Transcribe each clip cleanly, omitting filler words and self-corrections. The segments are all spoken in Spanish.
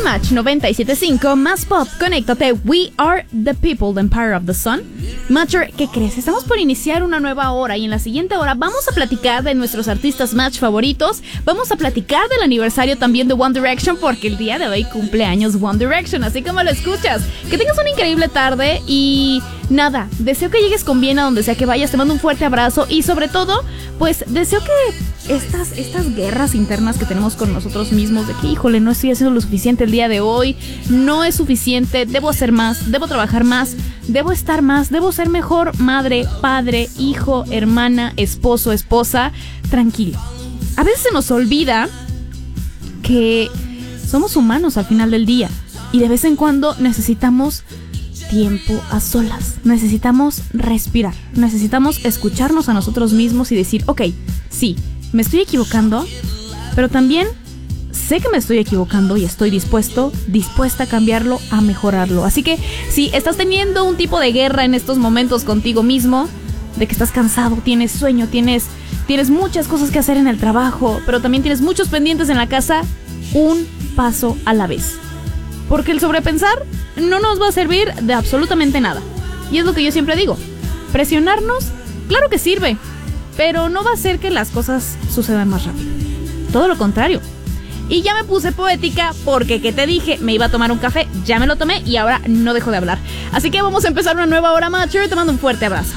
en Match 97.5, más pop, conéctate. We are the people, the empire of the sun. Matcher, ¿qué crees? Estamos por iniciar una nueva hora y en la siguiente hora vamos a platicar de nuestros artistas Match favoritos. Vamos a platicar del aniversario también de One Direction, porque el día de hoy cumple años One Direction, así como lo escuchas. Que tengas una increíble tarde y nada, deseo que llegues con bien a donde sea que vayas. Te mando un fuerte abrazo y sobre todo, pues deseo que estas guerras internas que tenemos con nosotros mismos, de que híjole, no estoy haciendo lo suficiente el día de hoy, no es suficiente, debo hacer más, debo trabajar más, debo estar más, debo ser mejor madre, padre, hijo, hermana, esposo, esposa. Tranquilo. A veces se nos olvida que somos humanos al final del día y de vez en cuando necesitamos tiempo a solas, necesitamos respirar, necesitamos escucharnos a nosotros mismos y decir, ok, sí, me estoy equivocando, pero también sé que me estoy equivocando y estoy dispuesta a cambiarlo, a mejorarlo. Así que si estás teniendo un tipo de guerra en estos momentos contigo mismo, de que estás cansado, tienes sueño, tienes muchas cosas que hacer en el trabajo, pero también tienes muchos pendientes en la casa, un paso a la vez. Porque el sobrepensar no nos va a servir de absolutamente nada. Y es lo que yo siempre digo, presionarnos, claro que sirve, pero no va a hacer que las cosas sucedan más rápido. Todo lo contrario. Y ya me puse poética porque, ¿qué te dije? Me iba a tomar un café, ya me lo tomé y ahora no dejo de hablar. Así que vamos a empezar una nueva hora, Matcher. Te mando un fuerte abrazo.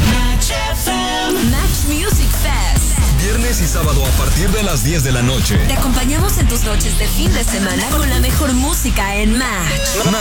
Match Music Fest. Viernes y sábado a partir de las 10 de la noche. Te acompañamos en tus noches de fin de semana con la mejor música en Match.